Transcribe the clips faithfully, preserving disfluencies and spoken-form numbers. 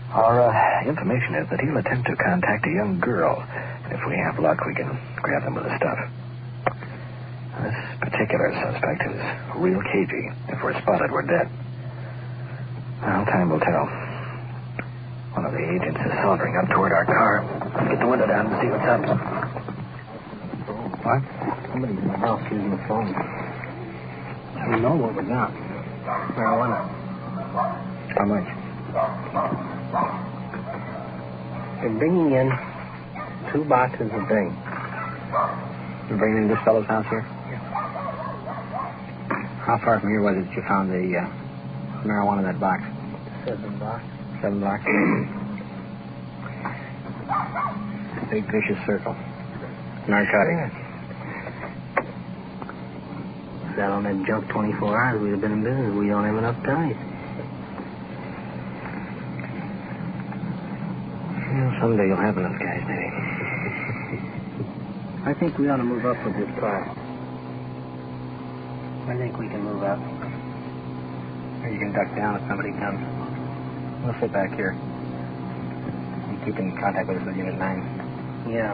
Our uh, information is that he'll attempt to contact a young girl. And if we have luck, we can grab him with the stuff. This particular suspect is real cagey. If we're spotted, we're dead. Well, time will tell. One of the agents is sauntering up toward our car. Let's get the window down and see what's up. What? Somebody's in the house using the phone. We know what we got. Marijuana. How much? They're bringing in two boxes a day. You're bringing in this fellow's house here? Yeah. How far from here was it that you found the uh, marijuana in that box? Seven blocks. Seven blocks. Big vicious circle. Narcotic. Sat on that junk twenty-four hours, we'd have been in business. We don't have enough time. Well, someday you'll have enough guys, maybe. I think we ought to move up with this car. I think we can move up. Or you can duck down if somebody comes. We'll sit back here. You keep in contact with us with Unit nine. Yeah.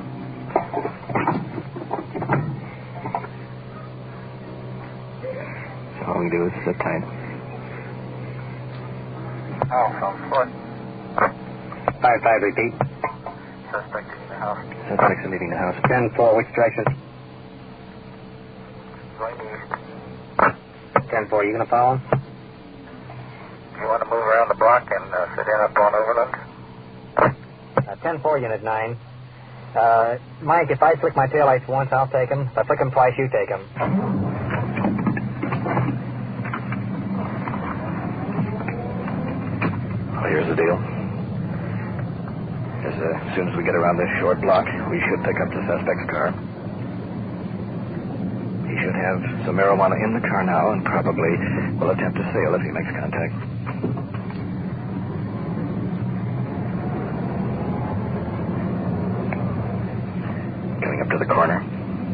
All we do is sit tight. Alpha, foot. Five, five, repeat. Suspect in the house. Suspects are leaving the house. Ten, four, which direction? Going east. Ten, four, you gonna follow him? You want to move around the block and uh, sit in up on Overland? Uh, ten, four, Unit nine. Uh, Mike, if I flick my taillights once, I'll take him. If I flick them twice, you take him. Well, here's the deal. As, uh, as soon as we get around this short block, we should pick up the suspect's car. He should have some marijuana in the car now and probably will attempt to sail if he makes contact. Coming up to the corner.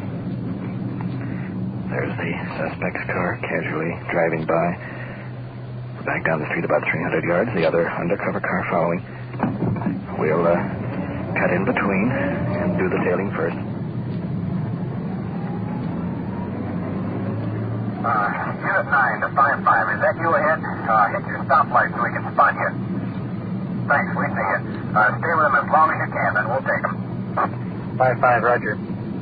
There's the suspect's car casually driving by. Back down the street about three hundred yards, the other undercover car following. We'll uh, cut in between and do the tailing first. Uh, Unit nine to five five. Is that you ahead? Uh, hit your stoplight so we can spot you. Thanks, we see you. Uh, stay with him as long as you can, then we'll take him. Five, five, Roger.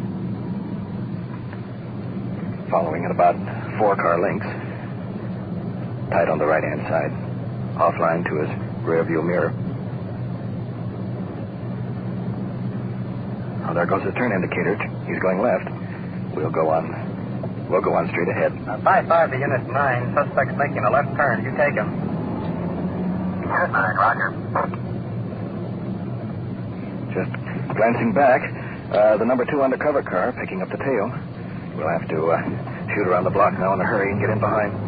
Following at about four car lengths. Tight on the right-hand side. Offline to his rear view mirror. Oh, there goes the turn indicator. He's going left. We'll go on. We'll go on straight ahead. Uh, five, five to Unit nine. Suspect's making a left turn. You take him. Unit nine, Roger. Just glancing back, uh, the number two undercover car picking up the tail. We'll have to uh, shoot around the block now in a hurry and get in behind.